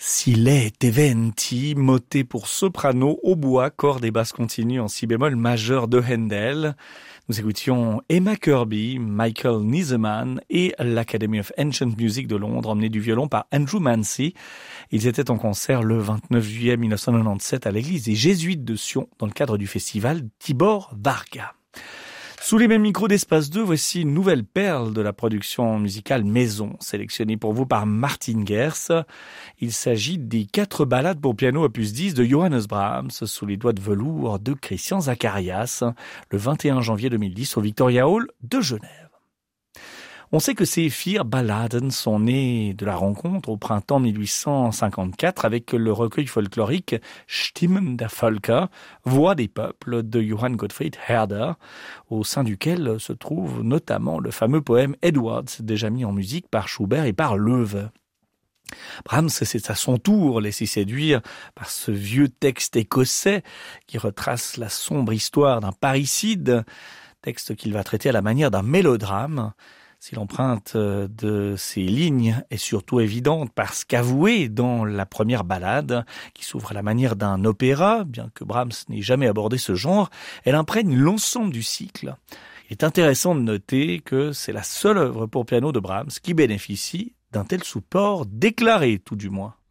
Silete Venti, motet pour soprano, hautbois, cordes et basses continues en si bémol majeur de Handel. Nous écoutions Emma Kirby, Michael Niseman et l'Academy of Ancient Music de Londres, emmenés du violon par Andrew Mancy. Ils étaient en concert le 29 juillet 1997 à l'église des Jésuites de Sion dans le cadre du festival Tibor Varga. Sous les mêmes micros d'Espace 2, voici une nouvelle perle de la production musicale maison, sélectionnée pour vous par Martin Gers. Il s'agit des 4 ballades pour piano opus 10 de Johannes Brahms, sous les doigts de velours de Christian Zacharias, le 21 janvier 2010 au Victoria Hall de Genève. On sait que ces 4 ballades sont nées de la rencontre au printemps 1854 avec le recueil folklorique Stimmen der Völker, Voix des peuples de Johann Gottfried Herder, au sein duquel se trouve notamment le fameux poème Edwards, déjà mis en musique par Schubert et par Loewe. Brahms s'est à son tour laissé séduire par ce vieux texte écossais qui retrace la sombre histoire d'un parricide, texte qu'il va traiter à la manière d'un mélodrame. Si l'empreinte de ces lignes est surtout évidente parce qu'avouée dans la première ballade, qui s'ouvre à la manière d'un opéra, bien que Brahms n'ait jamais abordé ce genre, elle imprègne l'ensemble du cycle. Il est intéressant de noter que c'est la seule œuvre pour piano de Brahms qui bénéficie d'un tel support déclaré, tout du moins.